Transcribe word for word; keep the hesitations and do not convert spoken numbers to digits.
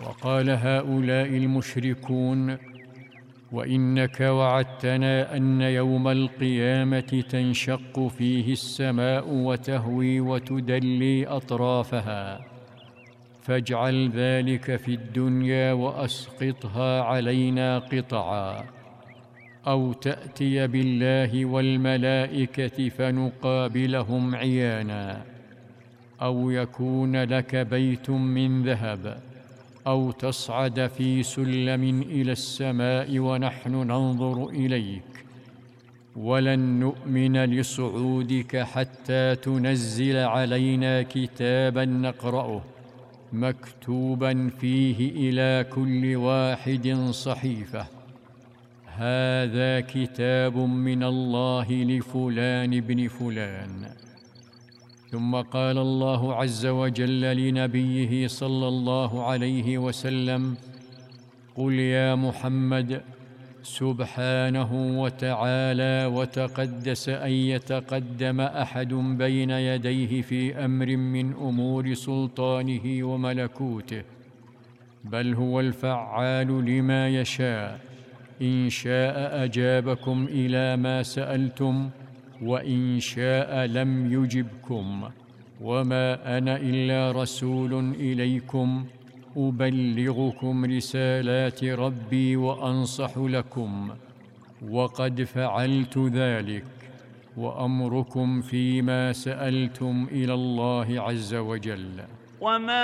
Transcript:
وقال هؤلاء المشركون: وإنك وعدتنا أن يوم القيامة تنشق فيه السماء وتهوي وتدلي أطرافها، فاجعل ذلك في الدنيا وأسقطها علينا قطعا، أو تأتي بالله والملائكة فنقابلهم عيانا، أو يكون لك بيت من ذهب، أو تصعد في سلم إلى السماء ونحن ننظر إليك، ولن نؤمن لصعودك حتى تنزل علينا كتابا نقرأه مكتوبا فيه إلى كل واحد صحيفة: هذا كتاب من الله لفلان بن فلان. ثم قال الله عز وجل لنبيه صلى الله عليه وسلم: قل يا محمد: سبحانه وتعالى وتقدس أن يتقدم أحد بين يديه في أمر من أمور سلطانه وملكوته، بل هو الفعال لما يشاء، إن شاء أجابكم إلى ما سألتم، وإن شاء لم يجبكم، وما أنا إلا رسول إليكم أبلغكم رسالات ربي وأنصح لكم، وقد فعلت ذلك، وأمركم فيما سألتم إلى الله عز وجل. وما